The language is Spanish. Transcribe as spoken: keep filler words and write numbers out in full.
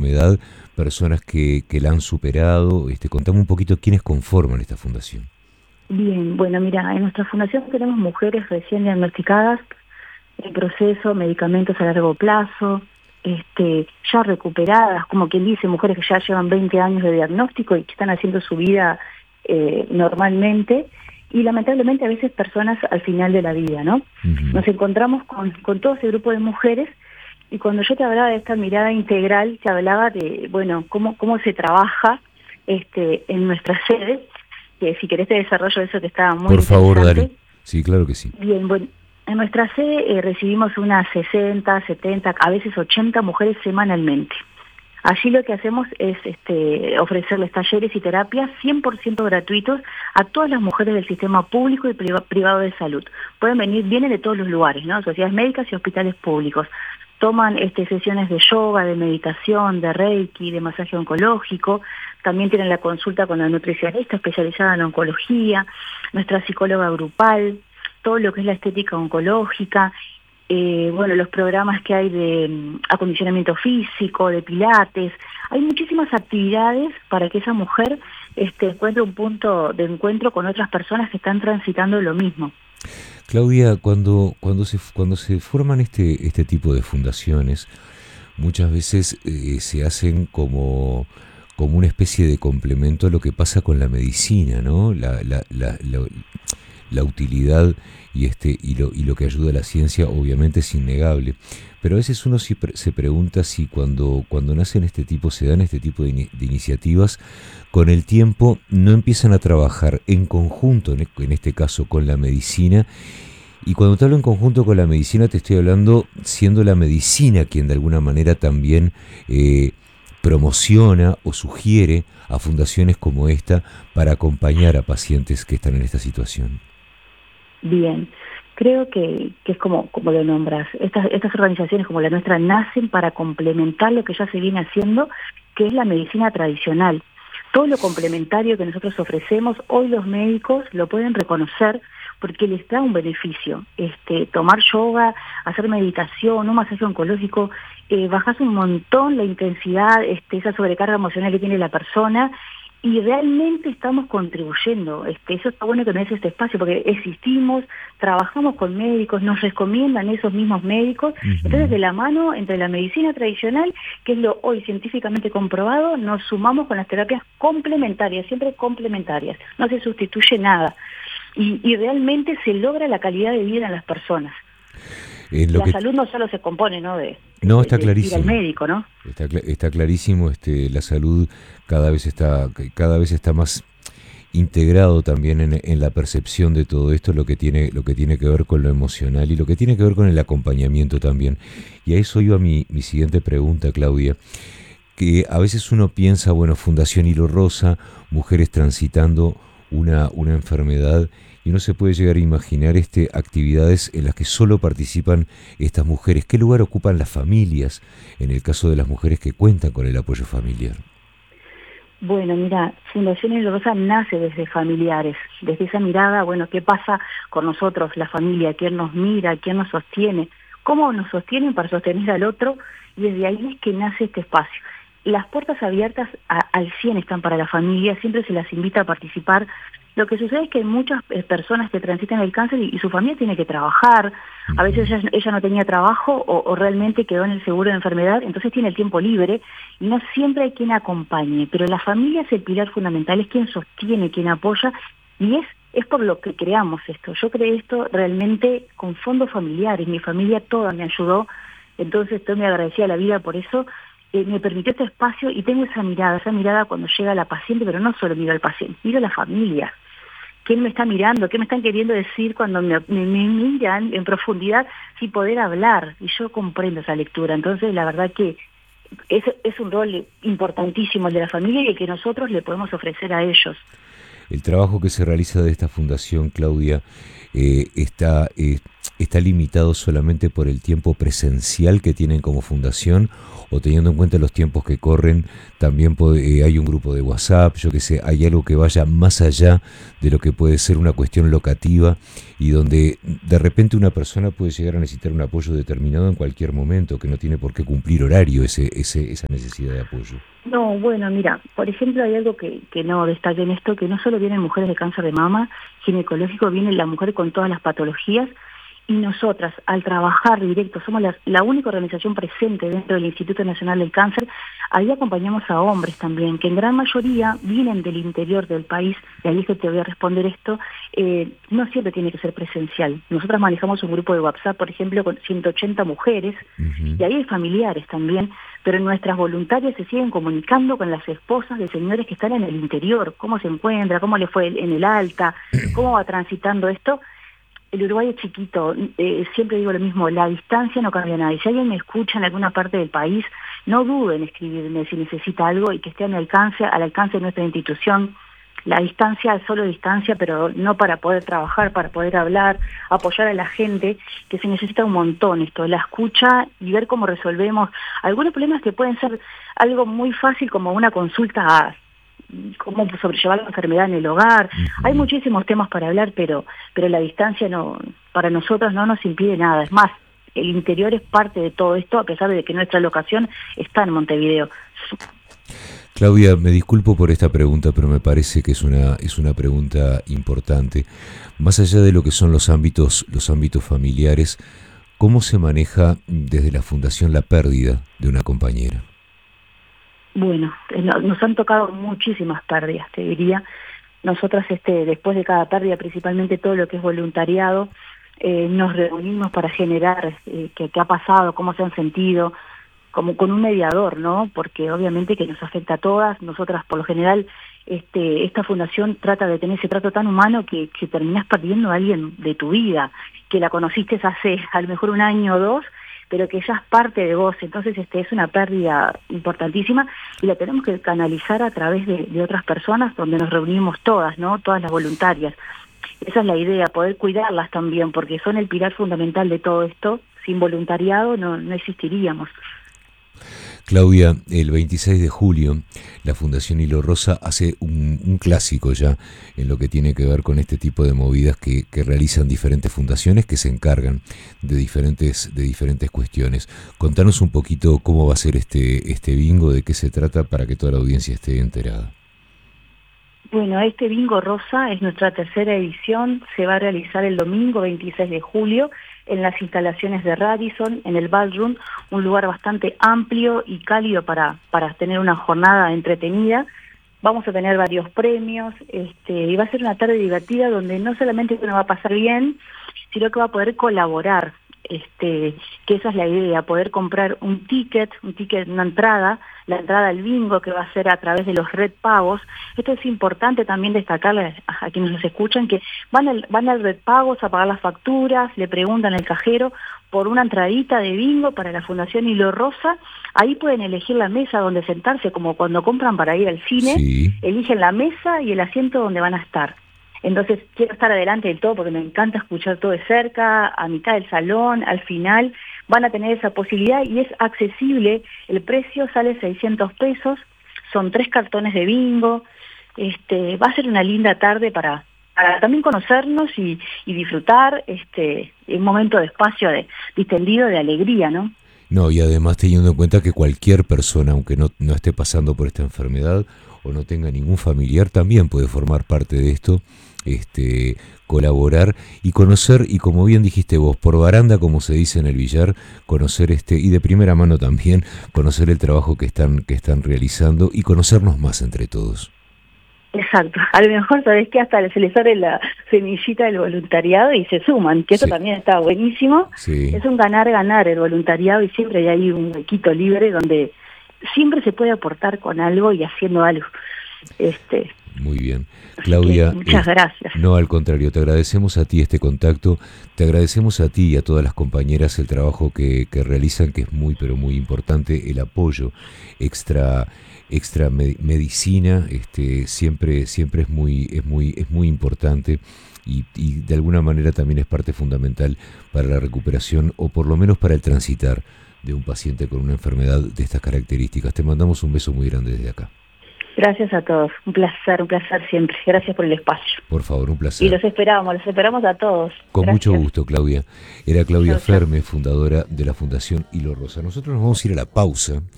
enfermedad, personas que, que la han superado. Este, contame un poquito quiénes conforman esta fundación. Bien, bueno, mira, en nuestra fundación tenemos mujeres recién diagnosticadas, en proceso, medicamentos a largo plazo, este, ya recuperadas, como quien dice, mujeres que ya llevan veinte años de diagnóstico y que están haciendo su vida eh, normalmente, y lamentablemente a veces personas al final de la vida, ¿no? Uh-huh. Nos encontramos con, con todo ese grupo de mujeres, y cuando yo te hablaba de esta mirada integral, te hablaba de, bueno, cómo, cómo se trabaja este, en nuestras sedes, que si querés te desarrollo eso que estaba muy Por favor, interesante. dale. Sí, claro que sí. Bien, bueno, en nuestra sede eh, recibimos unas sesenta, setenta, a veces ochenta mujeres semanalmente. Allí lo que hacemos es este, ofrecerles talleres y terapias cien por ciento gratuitos a todas las mujeres del sistema público y priva- privado de salud. Pueden venir, vienen de todos los lugares, ¿no? Sociedades médicas y hospitales públicos. Toman este, sesiones de yoga, de meditación, de reiki, de masaje oncológico. También tienen la consulta con la nutricionista especializada en oncología, nuestra psicóloga grupal, todo lo que es la estética oncológica, eh, bueno, los programas que hay de um, acondicionamiento físico, de pilates. Hay muchísimas actividades para que esa mujer este, encuentre un punto de encuentro con otras personas que están transitando lo mismo. Claudia, cuando, cuando, se, cuando se forman este, este tipo de fundaciones, muchas veces eh, se hacen como, como una especie de complemento a lo que pasa con la medicina, ¿no? La, la, la, la, la utilidad y, este, y, lo, y lo que ayuda a la ciencia obviamente es innegable. Pero a veces uno sí se pregunta si cuando, cuando nacen este tipo, se dan este tipo de, in, de iniciativas, con el tiempo no empiezan a trabajar en conjunto, en, en este caso con la medicina. Y cuando te hablo en conjunto con la medicina, te estoy hablando siendo la medicina quien de alguna manera también eh, promociona o sugiere a fundaciones como esta para acompañar a pacientes que están en esta situación. Bien, creo que, que es como, como lo nombras, estas, estas organizaciones como la nuestra nacen para complementar lo que ya se viene haciendo, que es la medicina tradicional. Todo lo complementario que nosotros ofrecemos, hoy los médicos lo pueden reconocer porque les da un beneficio. Este, tomar yoga, hacer meditación, un masaje oncológico, eh, bajas un montón la intensidad, este, esa sobrecarga emocional que tiene la persona, y realmente estamos contribuyendo. Este, eso está bueno que no es este espacio, porque existimos, trabajamos con médicos, nos recomiendan esos mismos médicos. Uh-huh. Entonces, de la mano entre la medicina tradicional, que es lo hoy científicamente comprobado, nos sumamos con las terapias complementarias, siempre complementarias. No se sustituye nada. Y, y realmente se logra la calidad de vida en las personas. En lo la que... salud no solo se compone, ¿no? De, no, de, está de clarísimo. ir al médico, ¿no? Está, está clarísimo. Este, la salud cada vez está, cada vez está más integrado también en, en la percepción de todo esto, lo que tiene, lo que tiene que ver con lo emocional y lo que tiene que ver con el acompañamiento también. Y a eso iba mi, mi siguiente pregunta, Claudia. Que a veces uno piensa, bueno, Fundación Hilo Rosa, mujeres transitando una, una enfermedad, y uno se puede llegar a imaginar este, actividades en las que solo participan estas mujeres. ¿Qué lugar ocupan las familias en el caso de las mujeres que cuentan con el apoyo familiar? Bueno, mira, Fundación Hilo Rosa nace desde familiares, desde esa mirada, bueno, ¿qué pasa con nosotros, la familia? ¿Quién nos mira? ¿Quién nos sostiene? ¿Cómo nos sostienen para sostener al otro? Y desde ahí es que nace este espacio. Las puertas abiertas a, al cien están para la familia, siempre se las invita a participar. Lo que sucede es que hay muchas eh, personas que transitan el cáncer y, y su familia tiene que trabajar. A veces ella, ella no tenía trabajo o, o realmente quedó en el seguro de enfermedad, entonces tiene el tiempo libre y no siempre hay quien acompañe. Pero la familia es el pilar fundamental, es quien sostiene, quien apoya, y es, es por lo que creamos esto. Yo creé esto realmente con fondos familiares, mi familia toda me ayudó, entonces estoy muy agradecida a la vida por eso. Eh, me permitió este espacio y tengo esa mirada, esa mirada cuando llega la paciente, pero no solo miro al paciente, miro a la familia. ¿Quién me está mirando? ¿Qué me están queriendo decir cuando me, me, me miran en profundidad sin poder hablar? Y yo comprendo esa lectura. Entonces, la verdad que es, es un rol importantísimo el de la familia y el que nosotros le podemos ofrecer a ellos. El trabajo que se realiza de esta fundación, Claudia, eh, está... Eh, está limitado solamente por el tiempo presencial que tienen como fundación, o teniendo en cuenta los tiempos que corren, también puede, eh, hay un grupo de WhatsApp, yo qué sé, hay algo que vaya más allá de lo que puede ser una cuestión locativa y donde de repente una persona puede llegar a necesitar un apoyo determinado en cualquier momento, que no tiene por qué cumplir horario ese, ese, esa necesidad de apoyo. No, bueno, mira, por ejemplo, hay algo que, que no destaque en esto, que no solo vienen mujeres de cáncer de mama, ginecológico, vienen las mujeres con todas las patologías, y nosotras, al trabajar directo, somos la, la única organización presente dentro del Instituto Nacional del Cáncer, ahí acompañamos a hombres también, que en gran mayoría vienen del interior del país, y ahí es que te voy a responder esto, eh, no siempre tiene que ser presencial. Nosotras manejamos un grupo de WhatsApp, por ejemplo, con ciento ochenta mujeres, uh-huh. y ahí hay familiares también, pero nuestras voluntarias se siguen comunicando con las esposas de señores que están en el interior, cómo se encuentra, cómo le fue en el alta, cómo va transitando esto. El Uruguay es chiquito, eh, siempre digo lo mismo, la distancia no cambia nada. Y si alguien me escucha en alguna parte del país, no duden en escribirme si necesita algo y que esté a mi alcance, al alcance de nuestra institución. La distancia es solo distancia, pero no para poder trabajar, para poder hablar, apoyar a la gente, que se necesita un montón esto, la escucha y ver cómo resolvemos algunos problemas que pueden ser algo muy fácil como una consulta a cómo sobrellevar la enfermedad en el hogar. Uh-huh. Hay muchísimos temas para hablar, pero pero la distancia no para nosotros no nos impide nada. Es más, el interior es parte de todo esto, a pesar de que nuestra locación está en Montevideo. Claudia, me disculpo por esta pregunta, pero me parece que es una es una pregunta importante. Más allá de lo que son los ámbitos los ámbitos familiares, ¿cómo se maneja desde la Fundación la pérdida de una compañera? Bueno, nos han tocado muchísimas pérdidas, te diría. Nosotras, este, después de cada pérdida, principalmente todo lo que es voluntariado, eh, nos reunimos para generar eh, qué, qué ha pasado, cómo se han sentido, como con un mediador, ¿no? Porque obviamente que nos afecta a todas. Nosotras, por lo general, este, esta fundación trata de tener ese trato tan humano que, que terminás perdiendo a alguien de tu vida, que la conociste hace a lo mejor un año o dos, pero que ya es parte de vos. Entonces este es una pérdida importantísima y la tenemos que canalizar a través de, de otras personas, donde nos reunimos todas, ¿no? Todas las voluntarias. Esa es la idea, poder cuidarlas también, porque son el pilar fundamental de todo esto. Sin voluntariado no, no existiríamos. Claudia, el veintiséis de julio, la Fundación Hilo Rosa hace un, un clásico ya en lo que tiene que ver con este tipo de movidas que, que realizan diferentes fundaciones que se encargan de diferentes, de diferentes cuestiones. Contanos un poquito cómo va a ser este, este bingo, de qué se trata, para que toda la audiencia esté enterada. Bueno, este Bingo Rosa es nuestra tercera edición, se va a realizar el domingo veintiséis de julio en las instalaciones de Radisson, en el Ballroom, un lugar bastante amplio y cálido para, para tener una jornada entretenida. Vamos a tener varios premios, este, y va a ser una tarde divertida donde no solamente uno va a pasar bien, sino que va a poder colaborar, este, que esa es la idea, poder comprar un ticket, un ticket, una entrada, la entrada al bingo que va a ser a través de los Red Pagos. Esto es importante también destacarle a, a quienes nos escuchan, que van al, van al Red Pagos a pagar las facturas, le preguntan al cajero por una entradita de bingo para la Fundación Hilo Rosa. Ahí pueden elegir la mesa donde sentarse, como cuando compran para ir al cine, sí. Eligen la mesa y el asiento donde van a estar. Entonces quiero estar adelante del todo porque me encanta escuchar todo de cerca, a mitad del salón, al final. Van a tener esa posibilidad y es accesible. El precio sale seiscientos pesos, son tres cartones de bingo. Este, va a ser una linda tarde para, para también conocernos y, y disfrutar este, un momento de espacio de, distendido de alegría, ¿no? No, y además teniendo en cuenta que cualquier persona, aunque no, no esté pasando por esta enfermedad o no tenga ningún familiar, también puede formar parte de esto, este, colaborar y conocer, y como bien dijiste vos, por baranda, como se dice en el billar, conocer este, y de primera mano también, conocer el trabajo que están, que están realizando y conocernos más entre todos. Exacto, a lo mejor sabés que hasta se les abre la semillita del voluntariado y se suman, que eso sí. También está buenísimo. Sí. Es un ganar-ganar el voluntariado y siempre hay ahí un huequito libre donde siempre se puede aportar con algo y haciendo algo. Este, Muy bien. Claudia, muchas eh, gracias. No, al contrario, te agradecemos a ti este contacto, te agradecemos a ti y a todas las compañeras el trabajo que, que realizan, que es muy, pero muy importante, el apoyo extra extra medicina, este, siempre siempre es muy es muy es muy importante, y, y de alguna manera también es parte fundamental para la recuperación o por lo menos para el transitar de un paciente con una enfermedad de estas características. Te mandamos un beso muy grande desde acá. Gracias a todos, un placer, un placer siempre. Gracias por el espacio. Por favor, un placer. Y los esperamos, los esperamos a todos. Con Gracias. mucho gusto, Claudia. Era Claudia Chau, chau. Ferme, fundadora de la Fundación Hilo Rosa. Nosotros nos vamos a ir a la pausa.